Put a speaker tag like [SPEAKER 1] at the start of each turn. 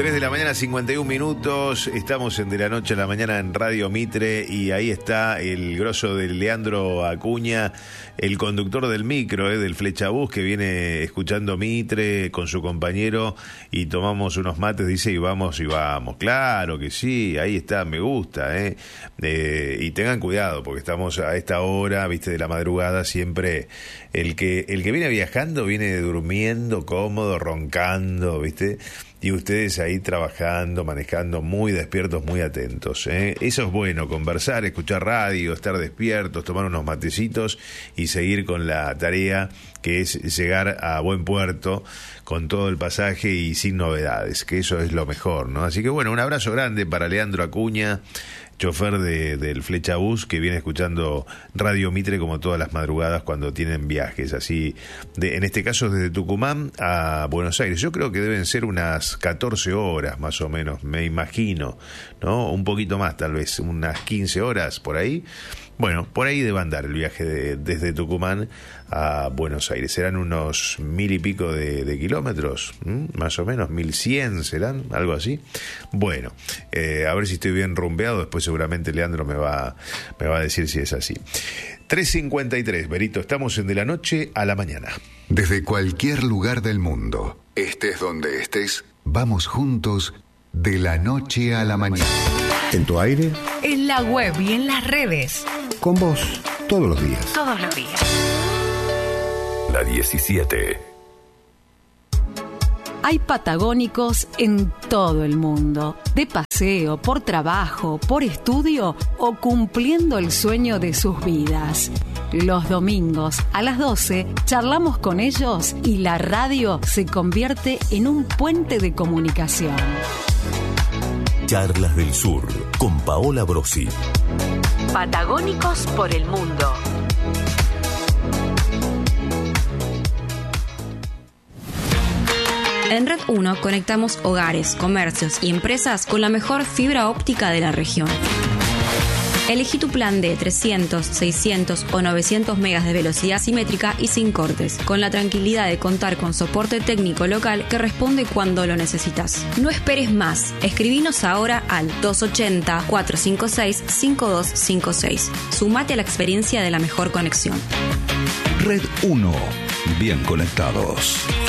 [SPEAKER 1] 3 de la mañana, 51 minutos. Estamos en De la Noche a la Mañana en Radio Mitre y ahí está el grosso de Leandro Acuña, el conductor del micro, del Flechabús, que viene escuchando Mitre con su compañero y tomamos unos mates, dice, y vamos. Claro que sí, ahí está, me gusta, y tengan cuidado porque estamos a esta hora, viste, de la madrugada, siempre el que viene viajando viene durmiendo cómodo, roncando, viste, y ustedes ahí trabajando, manejando, muy despiertos, muy atentos, Eso es bueno, conversar, escuchar radio, estar despiertos, tomar unos matecitos y seguir con la tarea que es llegar a buen puerto con todo el pasaje y sin novedades, que eso es lo mejor, ¿no? Así que bueno, un abrazo grande para Leandro Acuña, chofer del Flechabús, que viene escuchando Radio Mitre como todas las madrugadas cuando tienen viajes, así, en este caso desde Tucumán a Buenos Aires. Yo creo que deben ser unas 14 horas más o menos, me imagino, ¿no? Un poquito más tal vez, unas 15 horas por ahí. Bueno, por ahí debe andar el viaje desde Tucumán a Buenos Aires. Serán unos 1000 y pico de kilómetros, más o menos, 1100 serán, algo así. Bueno, a ver si estoy bien rumbeado, después seguramente Leandro me va a decir si es así. 3:53, Berito, estamos en De la Noche a la Mañana.
[SPEAKER 2] Desde cualquier lugar del mundo, estés donde estés, vamos juntos de la noche a la mañana.
[SPEAKER 3] ¿En tu aire?
[SPEAKER 4] En la web y en las redes.
[SPEAKER 3] Con vos, todos los días.
[SPEAKER 4] Todos los días.
[SPEAKER 2] La 17.
[SPEAKER 4] Hay patagónicos en todo el mundo, de paseo, por trabajo, por estudio o cumpliendo el sueño de sus vidas. Los domingos a las 12 charlamos con ellos y la radio se convierte en un puente de comunicación.
[SPEAKER 5] Charlas del Sur con Paola Brosi.
[SPEAKER 4] Patagónicos por el mundo.
[SPEAKER 6] En Red 1 conectamos hogares, comercios y empresas con la mejor fibra óptica de la región. Elegí tu plan de 300, 600 o 900 megas de velocidad simétrica y sin cortes, con la tranquilidad de contar con soporte técnico local que responde cuando lo necesitas. No esperes más. Escribinos ahora al 280-456-5256. Sumate a la experiencia de la mejor conexión.
[SPEAKER 2] Red 1. Bien conectados.